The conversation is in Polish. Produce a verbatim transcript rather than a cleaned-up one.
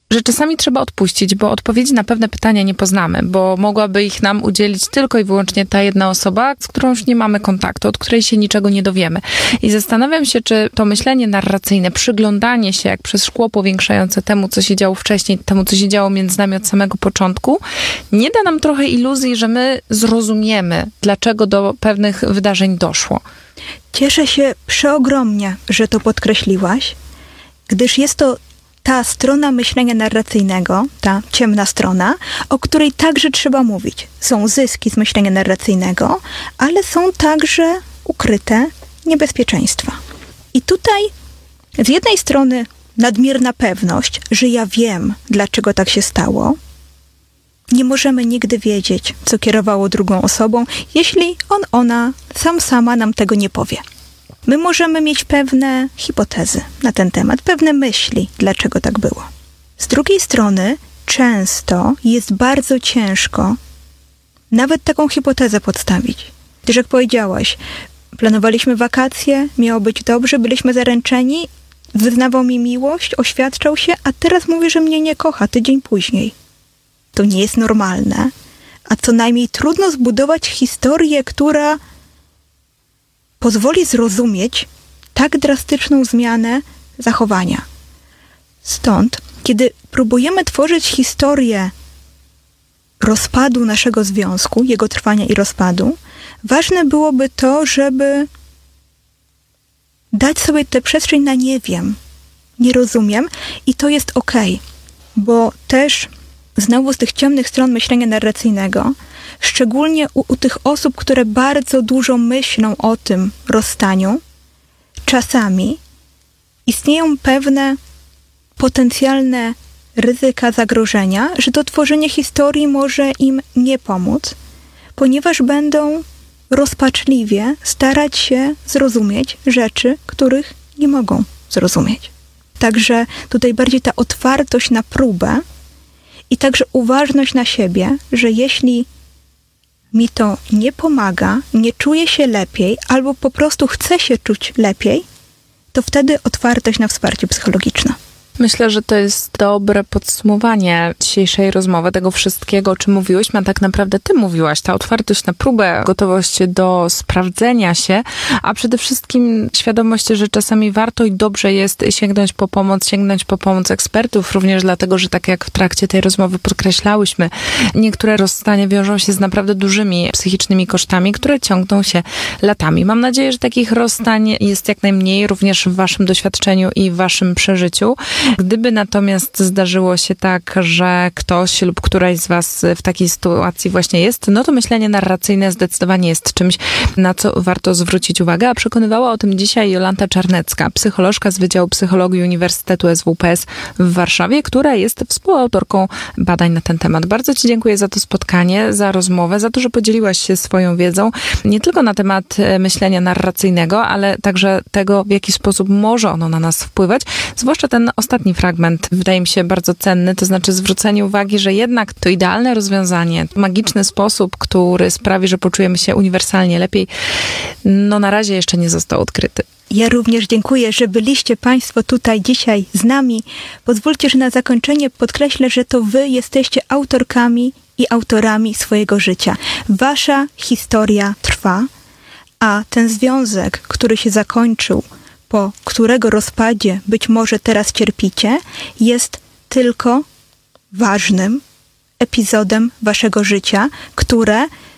że czasami trzeba odpuścić, bo odpowiedzi na pewne pytania nie poznamy, bo mogłaby ich nam udzielić tylko i wyłącznie ta jedna osoba, z którą już nie mamy kontaktu, od której się niczego nie dowiemy. I zastanawiam się, czy to myślenie narracyjne, przyglądanie się jak przez szkło powiększające temu, co się działo wcześniej, temu, co się działo między nami od samego początku, nie da nam trochę iluzji, że my zrozumiemy, dlaczego do pewnych wydarzeń doszło. Cieszę się przeogromnie, że to podkreśliłaś, gdyż jest to ta strona myślenia narracyjnego, ta ciemna strona, o której także trzeba mówić. Są zyski z myślenia narracyjnego, ale są także ukryte niebezpieczeństwa. I tutaj z jednej strony nadmierna pewność, że ja wiem, dlaczego tak się stało. Nie możemy nigdy wiedzieć, co kierowało drugą osobą, jeśli on, ona, sam, sama nam tego nie powie. My możemy mieć pewne hipotezy na ten temat, pewne myśli, dlaczego tak było. Z drugiej strony, często jest bardzo ciężko nawet taką hipotezę podstawić. Gdyż jak powiedziałaś, planowaliśmy wakacje, miało być dobrze, byliśmy zaręczeni, wyznawał mi miłość, oświadczał się, a teraz mówi, że mnie nie kocha tydzień później. To nie jest normalne, a co najmniej trudno zbudować historię, która pozwoli zrozumieć tak drastyczną zmianę zachowania. Stąd, kiedy próbujemy tworzyć historię rozpadu naszego związku, jego trwania i rozpadu, ważne byłoby to, żeby dać sobie tę przestrzeń na nie wiem, nie rozumiem i to jest okej, bo też znowu z tych ciemnych stron myślenia narracyjnego, szczególnie u, u tych osób, które bardzo dużo myślą o tym rozstaniu, czasami istnieją pewne potencjalne ryzyka zagrożenia, że to tworzenie historii może im nie pomóc, ponieważ będą rozpaczliwie starać się zrozumieć rzeczy, których nie mogą zrozumieć. Także tutaj bardziej ta otwartość na próbę i także uważność na siebie, że jeśli mi to nie pomaga, nie czuję się lepiej albo po prostu chcę się czuć lepiej, to wtedy otwartość na wsparcie psychologiczne. Myślę, że to jest dobre podsumowanie dzisiejszej rozmowy, tego wszystkiego, o czym mówiłyśmy, a tak naprawdę ty mówiłaś. Ta otwartość na próbę, gotowość do sprawdzenia się, a przede wszystkim świadomość, że czasami warto i dobrze jest sięgnąć po pomoc, sięgnąć po pomoc ekspertów, również dlatego, że tak jak w trakcie tej rozmowy podkreślałyśmy, niektóre rozstania wiążą się z naprawdę dużymi psychicznymi kosztami, które ciągną się latami. Mam nadzieję, że takich rozstań jest jak najmniej, również w waszym doświadczeniu i w waszym przeżyciu. Gdyby natomiast zdarzyło się tak, że ktoś lub któraś z was w takiej sytuacji właśnie jest, no to myślenie narracyjne zdecydowanie jest czymś, na co warto zwrócić uwagę, a przekonywała o tym dzisiaj Jolanta Czarnecka, psycholożka z Wydziału Psychologii Uniwersytetu S W P S w Warszawie, która jest współautorką badań na ten temat. Bardzo ci dziękuję za to spotkanie, za rozmowę, za to, że podzieliłaś się swoją wiedzą, nie tylko na temat myślenia narracyjnego, ale także tego, w jaki sposób może ono na nas wpływać, zwłaszcza ten ostatni fragment wydaje mi się bardzo cenny, to znaczy zwrócenie uwagi, że jednak to idealne rozwiązanie, magiczny sposób, który sprawi, że poczujemy się uniwersalnie lepiej, no na razie jeszcze nie został odkryty. Ja również dziękuję, że byliście Państwo tutaj dzisiaj z nami. Pozwólcie, że na zakończenie podkreślę, że to wy jesteście autorkami i autorami swojego życia. Wasza historia trwa, a ten związek, który się zakończył, po którego rozpadzie być może teraz cierpicie, jest tylko ważnym epizodem waszego życia, które